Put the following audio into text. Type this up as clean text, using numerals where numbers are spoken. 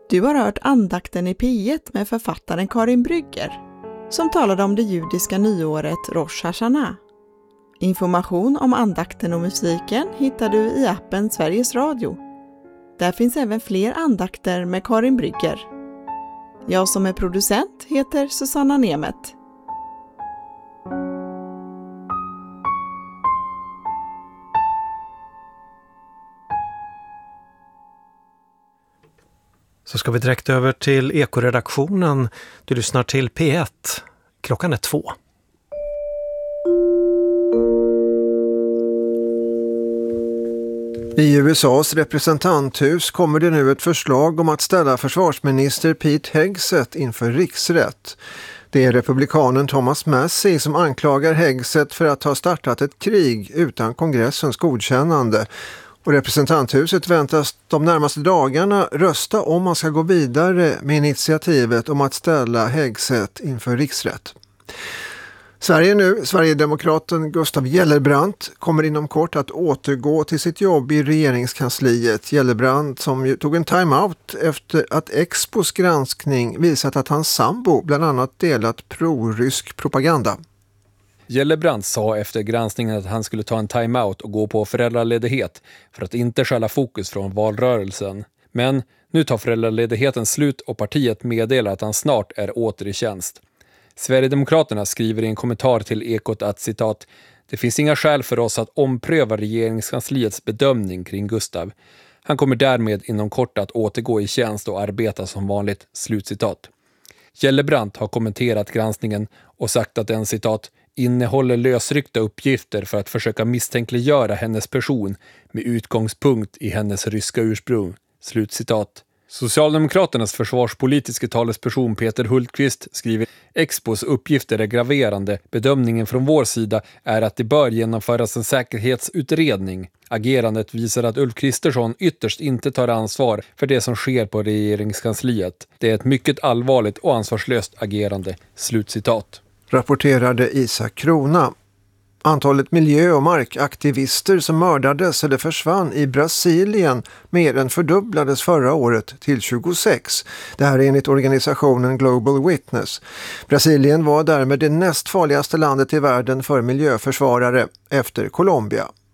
Du har hört andakten i P1 med författaren Karin Brygger som talade om det judiska nyåret Rosh Hashanah. Information om andakten och musiken hittar du i appen Sveriges Radio. Där finns även fler andakter med Karin Brygger. Jag som är producent heter Susanna Nemet. Så ska vi direkt över till Ekoredaktionen. Du lyssnar till P1. Klockan är 2. I USAs representanthus kommer det nu ett förslag om att ställa försvarsminister Pete Hegseth inför riksrätt. Det är republikanen Thomas Massie som anklagar Hegseth för att ha startat ett krig utan kongressens godkännande. Och representanthuset väntas de närmaste dagarna rösta om man ska gå vidare med initiativet om att ställa Hegseth inför riksrätt. Sverigedemokraten Gustav Gellebrand kommer inom kort att återgå till sitt jobb i regeringskansliet. Gellebrand som tog en time-out efter att Expos granskning visat att hans sambo bland annat delat pro-rysk propaganda. Gellebrand sa efter granskningen att han skulle ta en time-out och gå på föräldraledighet för att inte stjäla fokus från valrörelsen. Men nu tar föräldraledigheten slut och partiet meddelar att han snart är åter i tjänst. Sverigedemokraterna skriver i en kommentar till Ekot att citat, det finns inga skäl för oss att ompröva regeringskansliets bedömning kring Gustav. Han kommer därmed inom kort att återgå i tjänst och arbeta som vanligt, slutcitat. Gellebrand har kommenterat granskningen och sagt att den citat innehåller lösryckta uppgifter för att försöka misstänkliggöra hennes person med utgångspunkt i hennes ryska ursprung, slutcitat. Socialdemokraternas försvarspolitiska talesperson Peter Hultqvist skriver Expos uppgifter är graverande. Bedömningen från vår sida är att det bör genomföras en säkerhetsutredning. Agerandet visar att Ulf Kristersson ytterst inte tar ansvar för det som sker på regeringskansliet. Det är ett mycket allvarligt och ansvarslöst agerande. Slutcitat. Rapporterade Isak Krona. Antalet miljö- och markaktivister som mördades eller försvann i Brasilien mer än fördubblades förra året till 26. Det här är enligt organisationen Global Witness. Brasilien var därmed det näst farligaste landet i världen för miljöförsvarare efter Colombia.